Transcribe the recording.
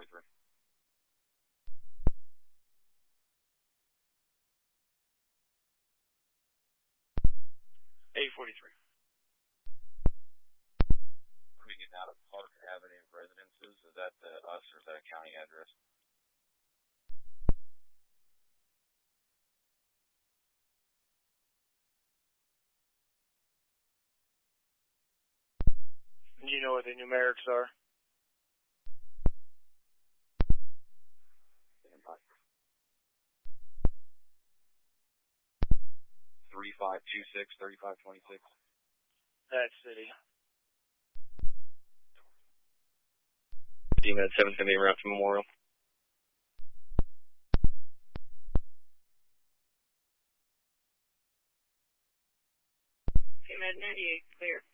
843. 843. Are we getting out of Park Avenue Residences? Is that us or is that a county address? Do you know what the numerics are? 3526, 3526. That's city. DMED 770 route to Memorial. DMED 98, clear.